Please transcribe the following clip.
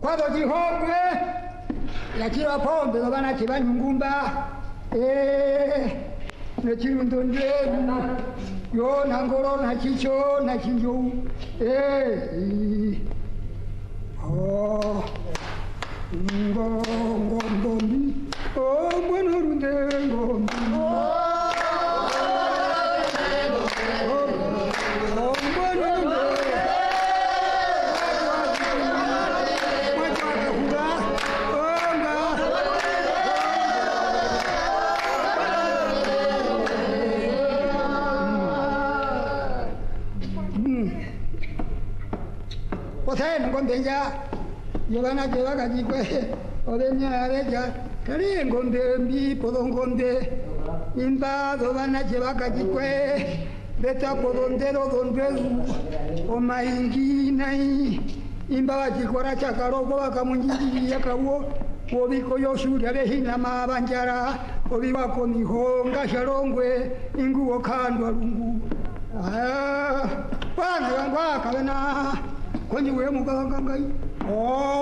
kwado jihongwe yakira pombe bana kibanyungumba na chirundo njenu yo na ngoro na chicho na chinjo ngombi mwana runde ngombi ngombenja yogana jeba kajikwe obenya areja kali ngombe mbi podongombe imba dogana jeba kajikwe beta podondero dondelu o maingi nai imba wajikora chakarogo wakamunjiri yakawo obiko yoshuri abehina mabanjara obibako mihonga sharongwe inguo kandwa lungu bana yangwa kabena konyi we muganga ngai